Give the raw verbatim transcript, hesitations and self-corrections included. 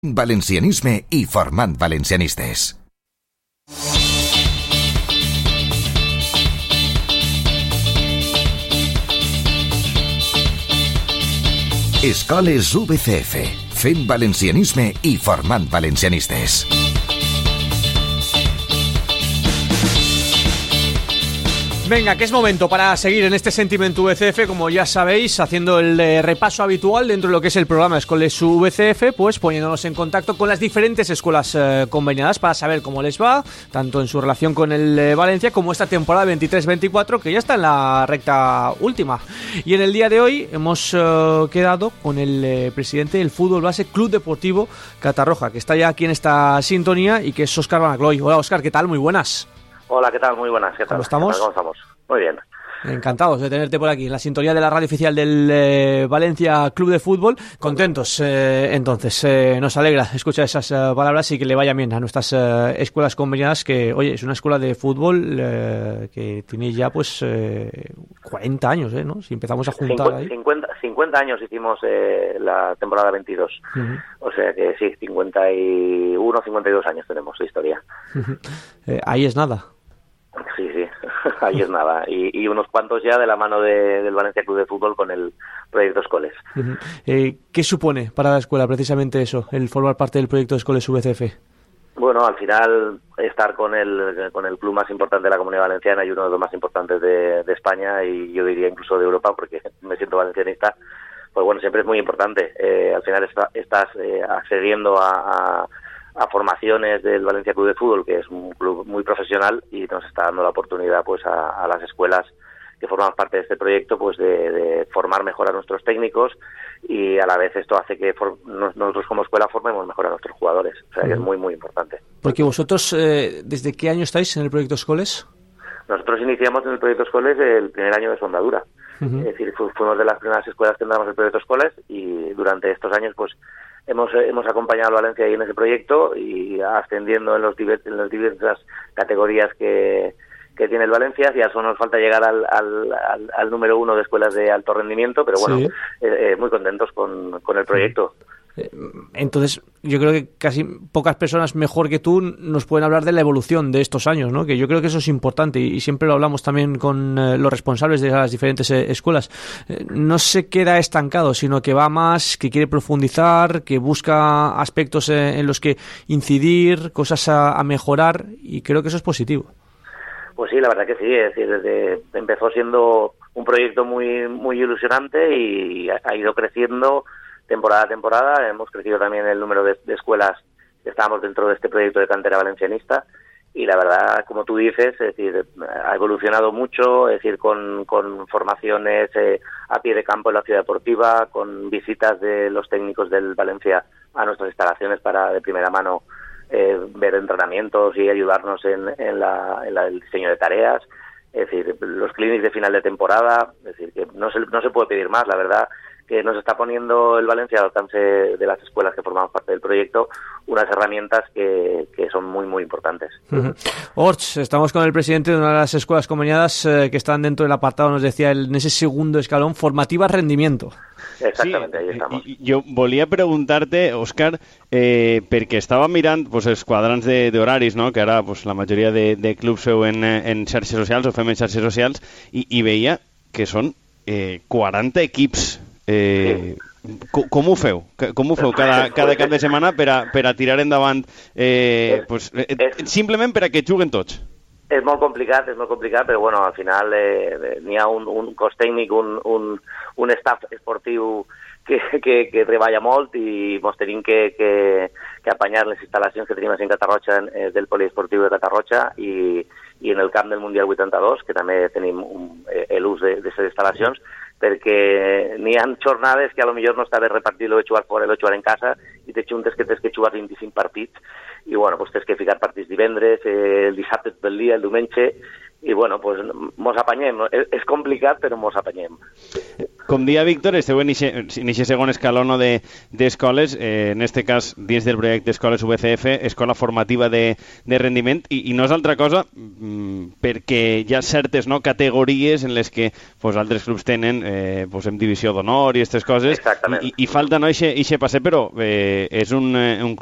Valencianisme i formant valencianistes. Escoles U V C F, fent valencianisme i formant valencianistes. Venga, que es momento para seguir en este Sentimiento U V C F, como ya sabéis, haciendo el eh, repaso habitual dentro de lo que es el programa Escoles U V C F, pues poniéndonos en contacto con las diferentes escuelas eh, conveniadas para saber cómo les va, tanto en su relación con el eh, Valencia como esta temporada veintitrés veinticuatro, que ya está en la recta última. Y en el día de hoy hemos eh, quedado con el eh, presidente del Fútbol Base Club Deportivo Catarroja, que está ya aquí en esta sintonía y que es Óscar Banacloy. Hola Óscar, ¿qué tal? Muy buenas. Hola, ¿qué tal? Muy buenas, ¿qué tal? ¿Cómo estamos? ¿Cómo estamos? Muy bien. Encantados de tenerte por aquí en la sintonía de la radio oficial del eh, Valencia Club de Fútbol. Contentos, eh, entonces, eh, nos alegra escuchar esas eh, palabras y que le vaya bien a nuestras eh, escuelas conveniadas, que, oye, es una escuela de fútbol eh, que tiene ya, pues, eh, cuarenta años, ¿eh? ¿no? Si empezamos a juntar cincuenta, ahí. cincuenta, cincuenta años hicimos eh, la temporada veintidós. Uh-huh. O sea que sí, cincuenta y uno, cincuenta y dos años tenemos de historia. Uh-huh. Eh, ahí es nada. Sí, sí, ahí es nada. Y, y unos cuantos ya de la mano de, del Valencia Club de Fútbol con el proyecto Escoles. Uh-huh. Eh, ¿Qué supone para la escuela precisamente eso, el formar parte del proyecto Escoles U V C F? Bueno, al final estar con el con el club más importante de la Comunidad Valenciana y uno de los más importantes de, de España, y yo diría incluso de Europa, porque me siento valencianista, pues bueno, siempre es muy importante. Eh, al final está, estás eh, accediendo a... a a formaciones del Valencia Club de Fútbol, que es un club muy profesional, y nos está dando la oportunidad pues a, a las escuelas que forman parte de este proyecto, pues de, de formar mejor a nuestros técnicos, y a la vez esto hace que for, nosotros como escuela formemos mejor a nuestros jugadores. O sea, que es muy muy importante. Porque vosotros, eh, ¿desde qué año estáis en el proyecto Escoles? Nosotros iniciamos en el proyecto Escoles el primer año de su andadura. Uh-huh. Es decir, fu- fuimos de las primeras escuelas que entramos en el proyecto Escoles, y durante estos años pues Hemos, hemos acompañado a Valencia ahí en ese proyecto y ascendiendo en, los divers, en las diversas categorías que, que tiene el Valencia. Ya solo nos falta llegar al, al, al, al número uno de escuelas de alto rendimiento, pero bueno, sí. eh, eh, muy contentos con, con el proyecto. Entonces, yo creo que casi pocas personas mejor que tú nos pueden hablar de la evolución de estos años, ¿no? Que yo creo que eso es importante, y siempre lo hablamos también con eh, los responsables de las diferentes eh, escuelas. Eh, no se queda estancado, sino que va más, que quiere profundizar, que busca aspectos eh, en los que incidir, cosas a, a mejorar, y creo que eso es positivo. Pues sí, la verdad que sí. Es decir, desde, empezó siendo un proyecto muy, muy ilusionante y ha, ha ido creciendo temporada a temporada. Hemos crecido también el número de, de escuelas que estábamos dentro de este proyecto de cantera valencianista, y la verdad, como tú dices, es decir, ha evolucionado mucho, es decir, con, con formaciones eh, a pie de campo en la ciudad deportiva, con visitas de los técnicos del Valencia a nuestras instalaciones para de primera mano eh, ver entrenamientos y ayudarnos en, en, la, en la, el diseño de tareas. Es decir, los clinics de final de temporada, es decir, que no se, no se puede pedir más, la verdad, que nos está poniendo el Valencia al alcance de las escuelas que formamos parte del proyecto unas herramientas que, que son muy, muy importantes. Uh-huh. Orch, estamos con el presidente de una de las escuelas conveniadas eh, que están dentro del apartado, nos decía, el, en ese segundo escalón, formativa rendimiento. Exactamente, sí, ahí estamos. Jo volia preguntar-te, Òscar, eh, perquè estava mirant pues, els quadrants d'horaris, no? Que ara pues, la majoria de, de clubs feu en, en xarxes socials o fem en xarxes socials, i, i veia que són eh, quaranta equips. Eh, sí. com, com ho feu? Com ho feu cada, cada cap de setmana per a, per a tirar endavant eh, pues, eh, simplement per a que juguen tots? És molt complicat, és molt complicat, però bueno, al final eh, n'hi ha un, un cos tècnic, un, un, un staff esportiu que, que, que treballa molt, i mos tenim que, que, que apanyar les instal·lacions que tenim en Catarroja, eh, del poliesportiu de Catarroja, i, i en el camp del Mundial vuitanta-dos, que també tenim un, eh, l'ús d'aquestes instal·lacions, perquè n'hi ha jornades que a lo millor no està bé repartir-lo de jugar fora i de jugar en casa, i te juntes que tens que jugar vint-i-cinc partits, i bueno, pues tens que ficar partits divendres, eh, el dissabte tot el dia, el diumenge, i bueno, pues mos apanyem. És complicat, però mos apanyem. com dia Víctor, esteu en aquest segon escaló no, d'escoles, de, eh, en este cas dins del projecte Escoles U B C F, Escola Formativa de, de Rendiment, i, i no és altra cosa mm, perquè hi ha certes no, categories en les que pues, altres clubs tenen eh, pues, en divisió d'honor i aquestes coses, i, i falta no, ixe, ixe passe, però eh, és un, un